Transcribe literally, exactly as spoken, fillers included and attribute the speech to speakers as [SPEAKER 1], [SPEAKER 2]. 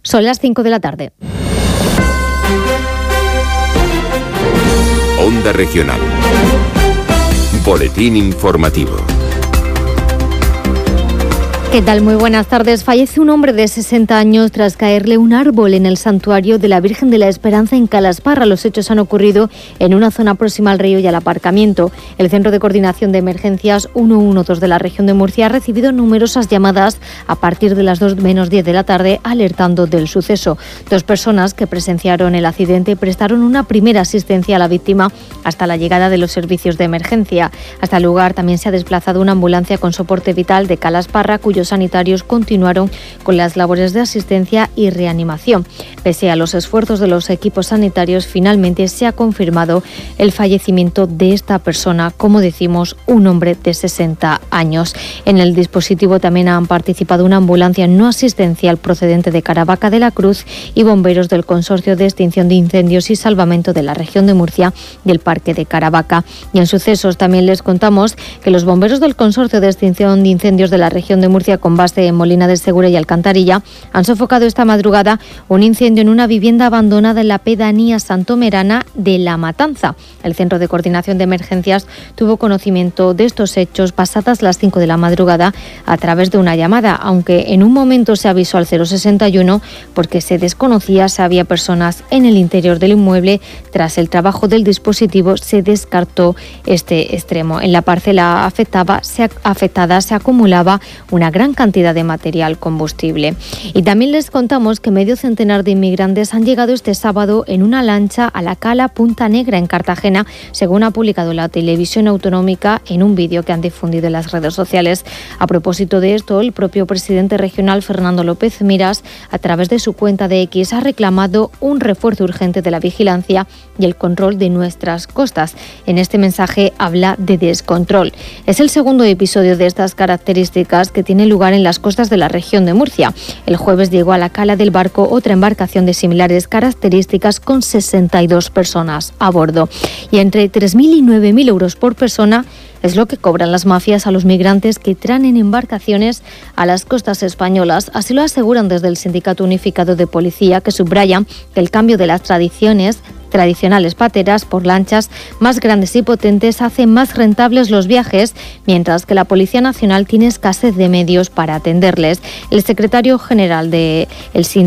[SPEAKER 1] Son las cinco de la tarde.
[SPEAKER 2] Onda Regional. Boletín informativo.
[SPEAKER 1] ¿Qué tal? Muy buenas tardes. Fallece un hombre de sesenta años tras caerle un árbol en el santuario de la Virgen de la Esperanza en Calasparra. Los hechos han ocurrido en una zona próxima al río y al aparcamiento. El Centro de Coordinación de Emergencias ciento doce de la región de Murcia ha recibido numerosas llamadas a partir de las dos menos diez de la tarde alertando del suceso. Dos personas que presenciaron el accidente prestaron una primera asistencia a la víctima hasta la llegada de los servicios de emergencia. Hasta el lugar también se ha desplazado una ambulancia con soporte vital de Calasparra, cuyo sanitarios continuaron con las labores de asistencia y reanimación. Pese a los esfuerzos de los equipos sanitarios, finalmente se ha confirmado el fallecimiento de esta persona, como decimos, un hombre de sesenta años. En el dispositivo también han participado una ambulancia no asistencial procedente de Caravaca de la Cruz y bomberos del Consorcio de Extinción de Incendios y Salvamento de la región de Murcia y el Parque de Caravaca. Y en sucesos también les contamos que los bomberos del Consorcio de Extinción de Incendios de la región de Murcia, con base en Molina de Segura y Alcantarilla, han sofocado esta madrugada un incendio en una vivienda abandonada en la pedanía santomerana de La Matanza. El Centro de Coordinación de Emergencias tuvo conocimiento de estos hechos pasadas las cinco de la madrugada a través de una llamada, aunque en un momento se avisó al cero sesenta y uno porque se desconocía si había personas en el interior del inmueble. Tras el trabajo del dispositivo se descartó este extremo. En la parcela afectada se, afectada se acumulaba una gran cantidad de material combustible. Y también les contamos que medio centenar de inmigrantes han llegado este sábado en una lancha a la cala Punta Negra en Cartagena, según ha publicado la televisión autonómica en un vídeo que han difundido en las redes sociales. A propósito de esto, el propio presidente regional, Fernando López Miras, a través de su cuenta de X, ha reclamado un refuerzo urgente de la vigilancia y el control de nuestras costas. En este mensaje habla de descontrol. Es el segundo episodio de estas características que tiene lugar en las costas de la región de Murcia. El jueves llegó a la cala del Barco otra embarcación de similares características con sesenta y dos personas a bordo. Y entre tres mil y nueve mil euros por persona es lo que cobran las mafias a los migrantes que traen en embarcaciones a las costas españolas. Así lo aseguran desde el Sindicato Unificado de Policía, que subrayan que el cambio de las tradiciones tradicionales pateras por lanchas más grandes y potentes hacen más rentables los viajes, mientras que la Policía Nacional tiene escasez de medios para atenderles. El secretario general del Sindicato